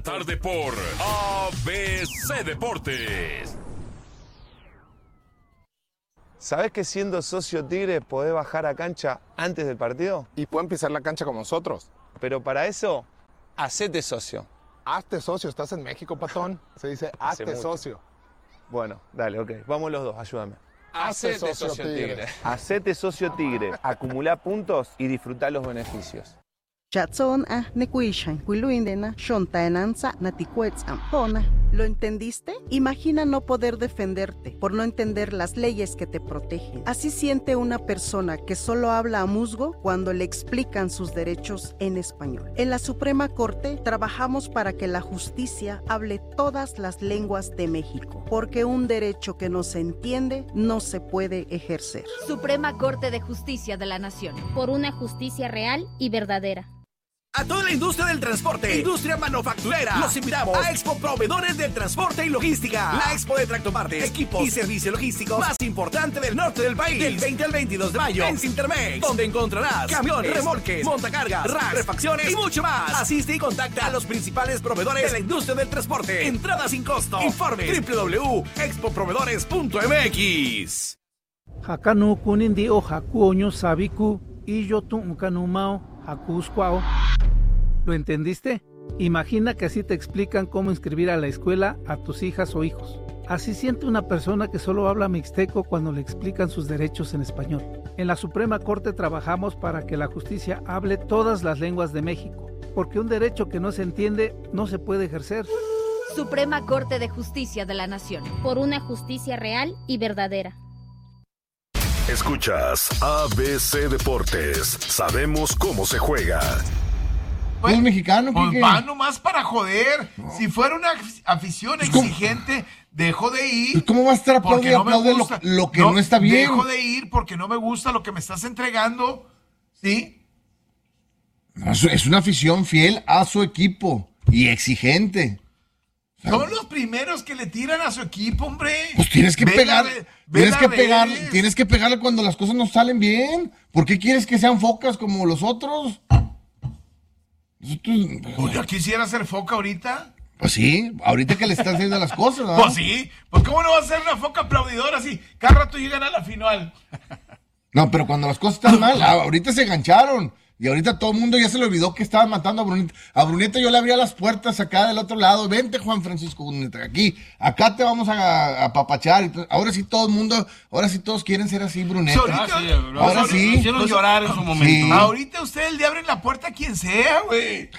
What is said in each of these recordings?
Tarde por ABC Deportes. ¿Sabés que siendo socio Tigre podés bajar a cancha antes del partido? Y pueden pisar la cancha con nosotros. Pero para eso, hacete socio. Hazte socio, estás en México, patón. Se dice hazte socio. Bueno, dale, ok. Vamos los dos, ayúdame. Hacete socio Tigre. Hacete socio Tigre. Acumulá puntos y disfrutá los beneficios. Chatson nekuishan kuiluindena shontaenanza natikuetzampona. ¿Lo entendiste? Imagina no poder defenderte por no entender las leyes que te protegen. Así siente una persona que solo habla a musgo cuando le explican sus derechos en español. En la Suprema Corte trabajamos para que la justicia hable todas las lenguas de México, porque un derecho que no se entiende no se puede ejercer. Suprema Corte de Justicia de la Nación. Por una justicia real y verdadera. A toda la industria del transporte, industria manufacturera, los invitamos a Expo Proveedores del Transporte y Logística. La Expo de tractopartes, equipos y servicios logísticos más importante del norte del país. Del 20 al 22 de mayo en Cintermex, donde encontrarás camiones, remolques, montacargas, racks, refacciones y mucho más. Asiste y contacta a los principales proveedores de la industria del transporte. Entrada sin costo. Informe www.expoproveedores.mx. Hakanu kunindi o hakuoño sabiku y yo tu kanumao hakuskwao. ¿Lo entendiste? Imagina que así te explican cómo inscribir a la escuela a tus hijas o hijos. Así siente una persona que solo habla mixteco cuando le explican sus derechos en español. En la Suprema Corte trabajamos para que la justicia hable todas las lenguas de México, porque un derecho que no se entiende no se puede ejercer. Suprema Corte de Justicia de la Nación. Por una justicia real y verdadera. Escuchas ABC Deportes. Sabemos cómo se juega. Pues, ¿Es mexicano? Pues va nomás para joder. No. Si fuera una afición exigente, dejo de ir. ¿Cómo va a estar aplaudiendo lo que no está bien? Dejo de ir porque no me gusta lo que me estás entregando. ¿Sí? No, es una afición fiel a su equipo y exigente. Son los primeros que le tiran a su equipo, hombre. Pues tienes que pegarle cuando las cosas no salen bien. ¿Por qué quieres que sean focas como los otros? Pues yo quisiera ser foca ahorita. Pues sí, ahorita que le están haciendo las cosas, ¿no? Pues sí, pues cómo no va a ser una foca aplaudidora así. Cada rato llegan a la final. No, pero cuando las cosas están mal, ahorita se engancharon. Y ahorita todo el mundo ya se le olvidó que estaban matando a Bruneta. A Bruneta yo le abría las puertas acá del otro lado. Vente, Juan Francisco Bruneta, acá te vamos a apapachar. Ahora sí todo el mundo, ahora sí todos quieren ser así, Bruneta. Ahora sí. Hicieron llorar en su momento. Sí. Ahorita ustedes le abren la puerta a quien sea, güey.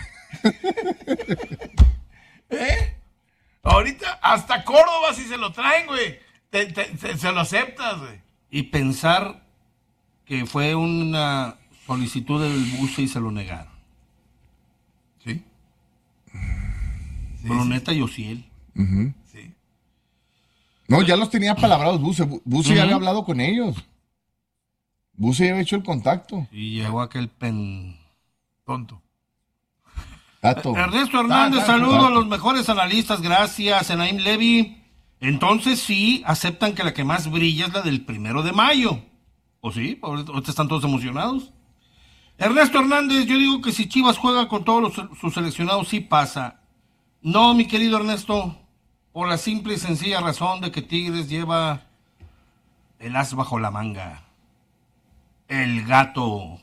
Ahorita hasta Córdoba si se lo traen, güey. Se lo aceptas, güey. Y pensar que fue una solicitud del buce y se lo negaron. ¿Sí? Bruneta y Osiel. Uh-huh. Sí. No, ya los tenía palabrados Buce. Buce ya había hablado con ellos. Buce ya había hecho el contacto. Y llegó aquel tonto. Ernesto Hernández, saludo a los mejores analistas, gracias. Enaim Levy. Entonces sí, aceptan que la que más brilla es la del 1 de mayo. ¿O sí? Ahorita están todos emocionados. Ernesto Hernández, yo digo que si Chivas juega con todos sus seleccionados, sí pasa. No, mi querido Ernesto, por la simple y sencilla razón de que Tigres lleva el as bajo la manga. El gato.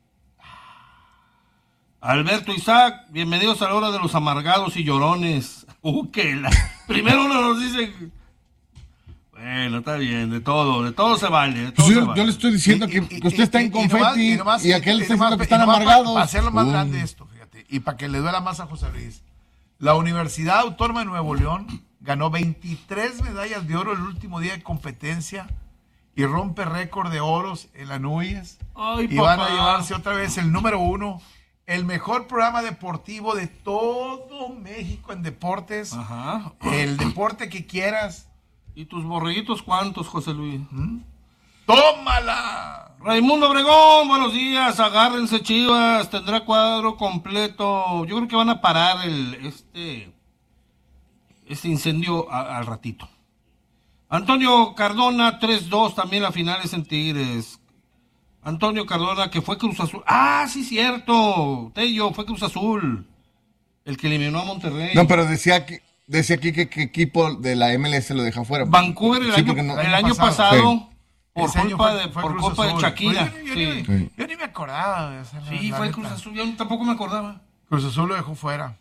Alberto Isaac, bienvenidos a la hora de los amargados y llorones. Primero uno nos dice... Bueno, está bien, de todo se vale. Yo le estoy diciendo que usted está en confeti y aquel está diciendo que están amargados. Para hacerlo más grande esto, fíjate, y para que le duela más a José Luis. La Universidad Autónoma de Nuevo León ganó 23 medallas de oro el último día de competencia y rompe récord de oros en la Núñez. Y van a llevarse otra vez el número 1, el mejor programa deportivo de todo México en deportes. Ajá. El deporte que quieras. ¿Y tus borreguitos cuántos, José Luis? ¡Tómala! Raimundo Obregón, buenos días, agárrense Chivas, tendrá cuadro completo. Yo creo que van a parar este incendio al ratito. Antonio Cardona, 3-2, también la final es en Tigres. Antonio Cardona, que fue Cruz Azul. ¡Ah, sí, cierto! Tello, fue Cruz Azul. El que eliminó a Monterrey. No, pero decía aquí que qué equipo de la MLS lo deja fuera. Vancouver el año pasado. Por culpa de Shakira. Yo ni me acordaba. Sí, fue el Cruz Azul. Yo tampoco me acordaba. Cruz Azul lo dejó fuera.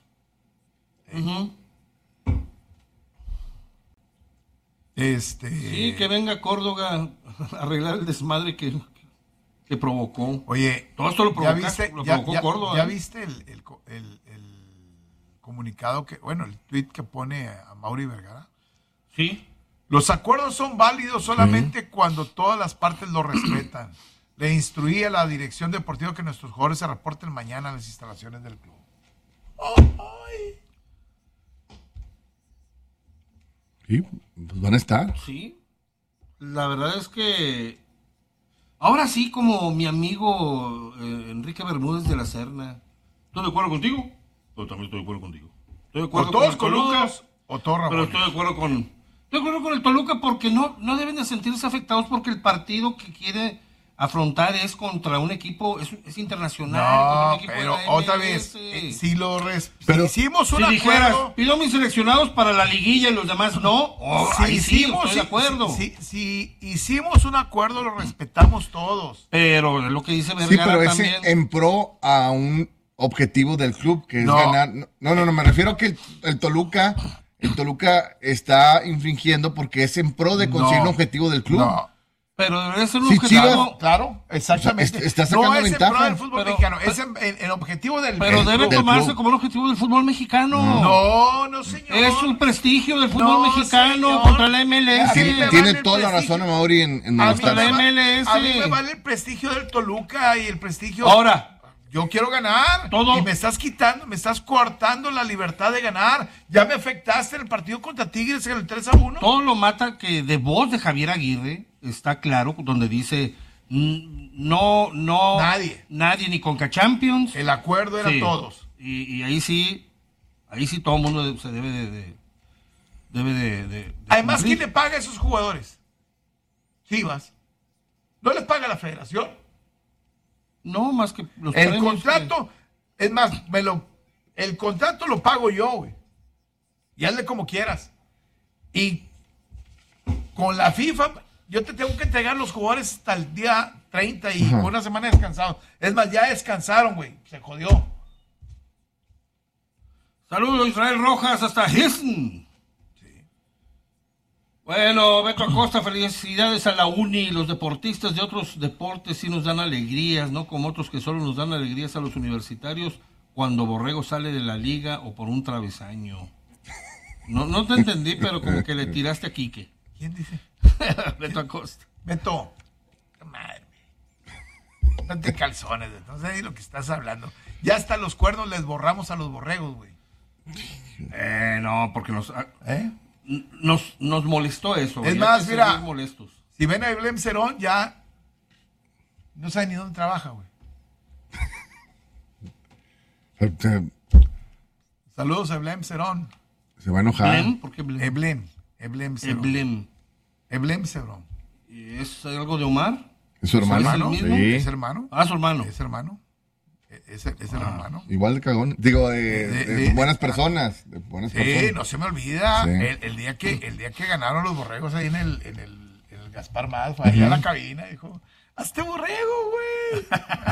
Sí, que venga Córdoba a arreglar el desmadre que provocó. Oye, todo esto lo provocó Córdoba. ¿Ya viste el comunicado el tweet que pone a Mauri Vergara? Sí. Los acuerdos son válidos solamente cuando todas las partes lo respetan. Le instruí a la dirección deportiva que nuestros jugadores se reporten mañana a las instalaciones del club. Sí, pues van a estar. Sí. La verdad es que ahora sí, como mi amigo Enrique Bermúdez de la Serna. ¿Estoy de acuerdo contigo? Yo también estoy de acuerdo contigo. Estoy de acuerdo o todos con Lucas o todos Ramón. Pero estoy de acuerdo con el Toluca porque no deben de sentirse afectados porque el partido que quiere afrontar es contra un equipo, es internacional. No, un equipo pero de la otra MLS. vez, si hicimos un acuerdo... Pido mis seleccionados para la liguilla y los demás no, ahí sí, estoy de acuerdo. Si hicimos un acuerdo, lo respetamos todos. Pero es lo que dice Vergara sí, pero también. ese en pro a un objetivo del club, que es ganar. No, me refiero a que el Toluca está infringiendo porque es en pro de conseguir un objetivo del club. No. Pero debe ser un Sí, objetivo. Chivas, claro, exactamente. Está sacando no ventaja. Es en pro del fútbol mexicano, es en objetivo del Pero debe tomarse club. como el objetivo del fútbol mexicano. No, señor. Es un prestigio del fútbol mexicano, señor, contra la MLS. Tiene toda la razón a Mauri en contra la MLS. A mí me vale el prestigio del Toluca y el prestigio... Ahora, yo quiero ganar. Todo. Y me estás quitando, me estás coartando la libertad de ganar. Ya me afectaste en el partido contra Tigres en el 3-1. Todo lo mata que de voz de Javier Aguirre está claro, donde dice no nadie ni Conca Champions. El acuerdo era todos. Y ahí sí todo el mundo se debe de Además, cumplir. ¿quién le paga a esos jugadores? Chivas. ¿No les paga la federación? No, más que los el contrato, es más, el contrato lo pago yo, güey. Y hazle como quieras. Y con la FIFA, yo te tengo que entregar los jugadores hasta el día 30 y con una semana descansados. Es más, ya descansaron, güey. Se jodió. Saludos, Israel Rojas, hasta Houston. Bueno, Beto Acosta, felicidades a la Uni. Los deportistas de otros deportes sí nos dan alegrías, ¿no? Como otros que solo nos dan alegrías a los universitarios cuando Borrego sale de la liga o por un travesaño. No te entendí, pero como que le tiraste a Quique. ¿Quién dice? Beto Acosta. Beto. Madre. No te calzones, no sé de lo que estás hablando. Ya hasta los cuernos les borramos a los borregos, güey. No, porque nos molestó eso. Es más, mira, molestos. Si ven a Eblem Cerón, ya no sabe ni dónde trabaja, güey. Saludos a Eblem Cerón. Se va a enojar. ¿Eblem? ¿Por qué Eblem? Eblem Cerón. Eblem Cerón. ¿Es algo de Omar? ¿Es su hermano? ¿Es el mismo? Sí. ¿Es hermano? Su hermano. ¿Es hermano? ¿Es el hermano? Igual de cagón. Digo, de buenas personas. De buenas personas. No se me olvida. Sí. El día que ganaron los borregos ahí en el Gaspar Más, fue allá a la cabina y dijo: ¡hazte borrego, güey!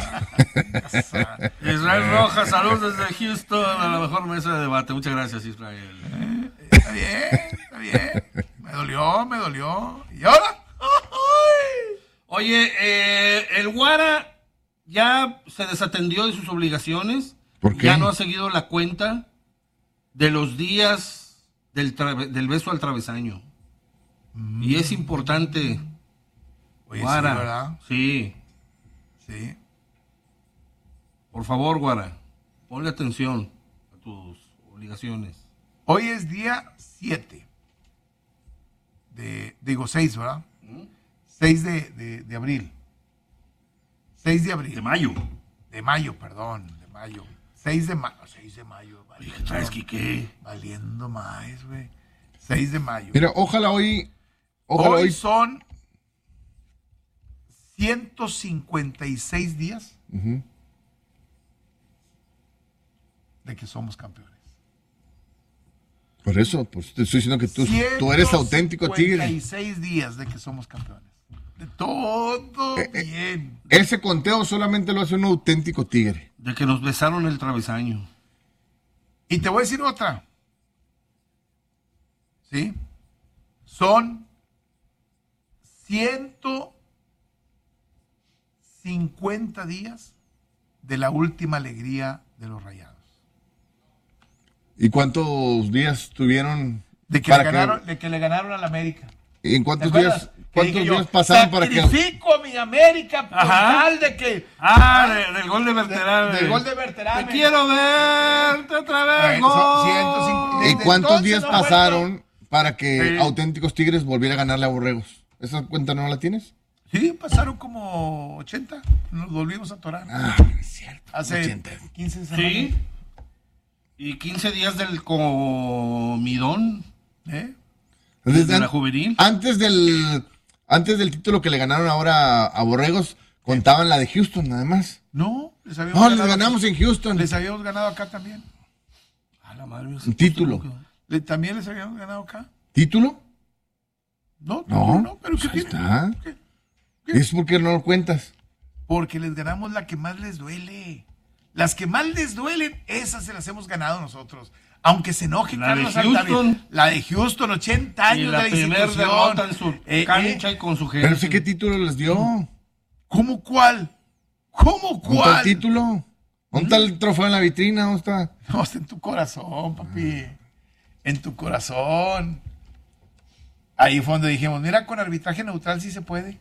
Israel Rojas, saludos desde Houston a la mejor mesa de debate. Muchas gracias, Israel. Está bien. Me dolió. ¿Y ahora? Oye, el Guara ya se desatendió de sus obligaciones. ¿Por qué? Ya no ha seguido la cuenta de los días del beso al travesaño. Y es importante. Oye, Guara. sí, ¿verdad? Sí. Sí. Por favor, Guara, ponle atención a tus obligaciones. Hoy es día 7. 6, ¿verdad? 6 de abril. 6 de abril. De mayo. De mayo, perdón. De mayo. 6 de mayo. 6 de mayo. ¿Qué traes, Quique? Valiendo más, güey. 6 de mayo. Mira, ojalá hoy son 156 días de que somos campeones. Por eso, pues te estoy diciendo que tú eres auténtico tigre. 156 días de que somos campeones. De todo bien. Ese conteo solamente lo hace un auténtico tigre. De que nos besaron el travesaño. Y te voy a decir otra. ¿Sí? Son 150 días de la última alegría de los Rayados. ¿Y cuántos días tuvieron de que le ganaron al América? ¿Y en cuántos días pasaron para que... Sacrifico a mi América por tal de que... del gol de Berterame. Del gol de Berterame. Te quiero verte otra vez, gol. 150. ¿Y cuántos días pasaron para que Auténticos Tigres volviera a ganarle a Borregos? ¿Esa cuenta no la tienes? Sí, pasaron como 80. Nos volvimos a atorar. Es cierto. Hace 80. 15 semanas. Sí. Y 15 días del comidón. Entonces, de la juvenil. Antes del título que le ganaron ahora a Borregos, contaban la de Houston, nada más. No, les ganamos en Houston. Les habíamos ganado acá también. A la madre mía. Un título. ¿También les habíamos ganado acá? ¿Título? No, pero pues ¿qué tiene? Está. ¿Qué? ¿Es porque no lo cuentas? Porque les ganamos la que más les duele. Las que más les duelen, esas se las hemos ganado nosotros. Aunque se enoje Carlos Altamirano. La de Houston, 80 años y la de la institución. derrota en su cancha y con su gente. Pero sí, ¿qué título les dio? ¿Cómo cuál? ¿Cómo cuál? ¿Dónde está el título? ¿Dónde está el trofeo en la vitrina? ¿Dónde está? No, está en tu corazón, papi. En tu corazón. Ahí fue donde dijimos, mira, con arbitraje neutral sí se puede.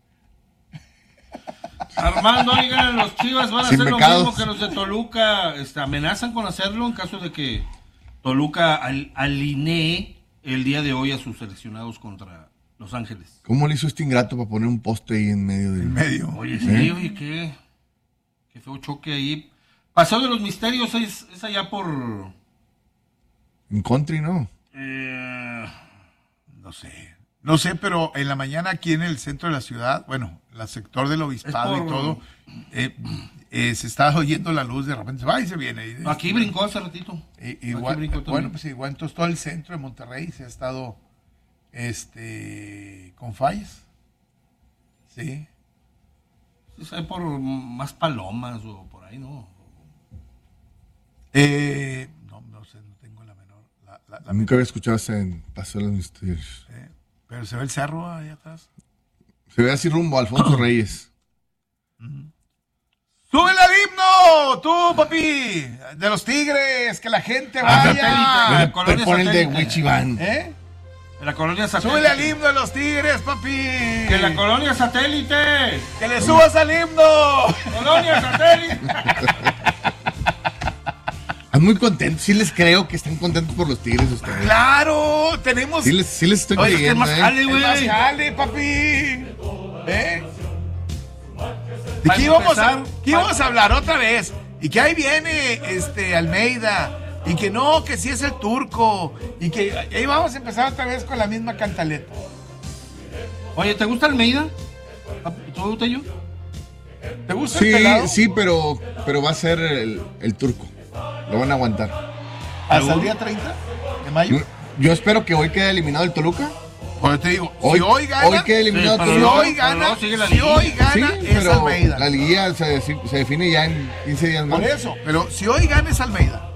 Armando, oigan, los Chivas van a Sin hacer pecados. lo mismo que los de Toluca. Amenazan con hacerlo en caso de que Toluca alinee el día de hoy a sus seleccionados contra Los Ángeles. ¿Cómo le hizo este ingrato para poner un poste ahí en medio del... En medio. Oye, sí, oye, qué feo choque ahí. Paseo de los Misterios es allá por... En country, ¿no? No sé, pero en la mañana aquí en el centro de la ciudad, bueno, el sector del obispado y todo, se está oyendo la luz, de repente se va y se viene. Aquí brincó hace ratito. Igual, bueno, pues igual entonces todo el centro de Monterrey se ha estado con fallas. Sí. Sí, hay por más Palomas o por ahí, ¿no? No sé, no tengo la menor. Nunca había escuchado ese Paseo de los Misterios. Pero se ve el cerro ahí atrás. Se ve así rumbo a Alfonso Reyes. ¡Súbele al himno! ¡Tú, papi! De los Tigres, que la gente vaya. Pero pon el de Wichiván. De la colonia satélite. ¡Súbele al himno de los Tigres, papi! ¡Que la colonia satélite! ¡Que le subas al himno! ¡Colonia satélite! Están muy contentos, sí les creo que están contentos por los Tigres ustedes. ¡Claro! Tenemos... Sí les estoy Oye, creyendo, es más jale, güey. ¡Es más jale, papi! ¿De qué íbamos a hablar otra vez? Y que ahí viene Almeida. Y que no, que sí es el turco. Y que ahí vamos a empezar otra vez con la misma cantaleta. Oye, ¿te gusta Almeida? ¿Tú, Tello? ¿Te gusta el pelado? Sí, pero va a ser el turco. Lo van a aguantar. ¿Hasta el día 30 de mayo? Yo espero que hoy quede eliminado el Toluca. Pues te digo, si hoy gana... Hoy queda eliminado sí, Toluca. Si hoy gana, Sí, es pero Almeida. la liguilla se define ya en 15 días más. Por eso, pero si hoy gana es Almeida.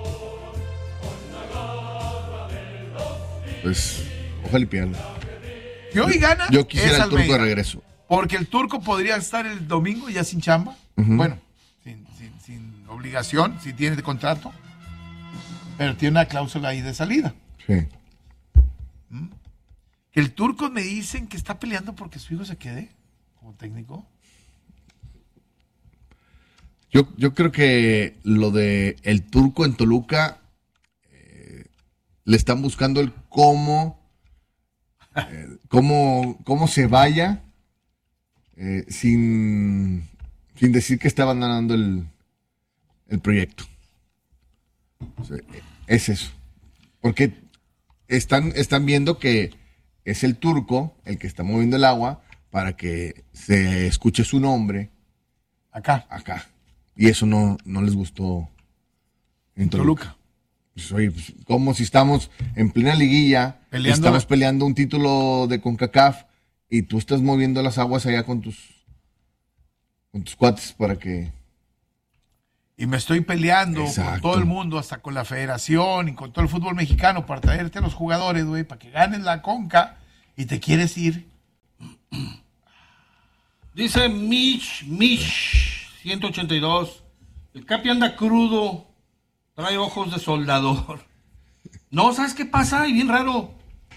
Pues, ojalá y pierda. Si hoy gana Yo quisiera es el turco de Almeida. regreso. Porque el turco podría estar el domingo ya sin chamba. Bueno, sin obligación, si tiene contrato. Pero tiene una cláusula ahí de salida. Sí. Que el turco me dicen que está peleando porque su hijo se quede como técnico. Yo creo que lo de el turco en Toluca le están buscando el cómo se vaya sin decir que está abandonando el proyecto. O sea, es eso. Porque están viendo que es el turco el que está moviendo el agua para que se escuche su nombre acá. Y eso no les gustó en Toluca. Pues, oye, pues, como si estamos en plena liguilla, estamos peleando un título de CONCACAF y tú estás moviendo las aguas allá con tus cuates para que... Y me estoy peleando con todo el mundo, hasta con la federación y con todo el fútbol mexicano para traerte a los jugadores, güey, para que ganen la Conca y te quieres ir. Dice Mish 182. El Capi anda crudo, trae ojos de soldador. No, ¿sabes qué pasa? Y bien raro.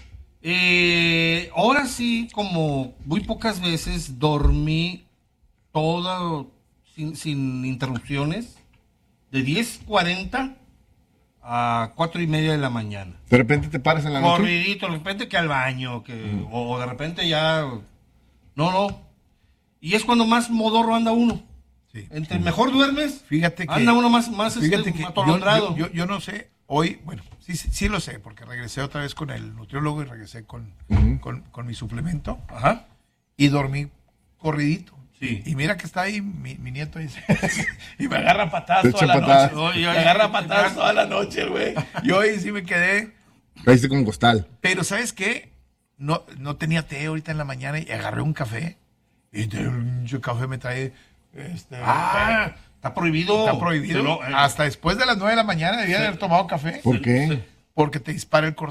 Ahora sí, como muy pocas veces, dormí todo sin interrupciones. De 10:40 a 4:30 de la mañana. De repente te paras en la noche. Corridito, de repente que al baño, o de repente ya... No. Y es cuando más modorro anda uno. Sí. Entre mejor duermes, fíjate que, anda uno más atolondrado. Yo no sé, hoy, bueno, sí lo sé, porque regresé otra vez con el nutriólogo y regresé con mi suplemento. Ajá. Y dormí corridito. Sí. Y mira que está ahí mi nieto dice, y me agarra patadas toda la noche. Me agarra patadas toda la noche, güey. Y hoy sí me quedé. Caíste como costal. Pero ¿sabes qué? No tenía té ahorita en la mañana y agarré un café. Y el café me trae... está prohibido. Está prohibido. Hasta después de las 9 de la mañana debía haber tomado café. ¿Por qué? Porque te dispara el cortisol.